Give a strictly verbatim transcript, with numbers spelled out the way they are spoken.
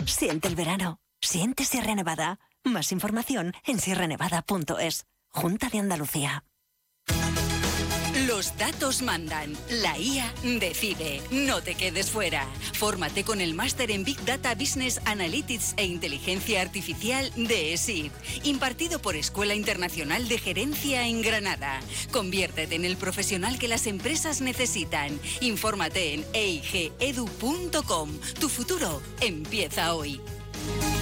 Siente el verano. Siente Sierra Nevada. Más información en sierra nevada punto es. Junta de Andalucía. Los datos mandan. La I A decide. No te quedes fuera. Fórmate con el máster en Big Data Business Analytics e Inteligencia Artificial de E S I D, impartido por Escuela Internacional de Gerencia en Granada. Conviértete en el profesional que las empresas necesitan. Infórmate en e i g edu punto com. Tu futuro empieza hoy.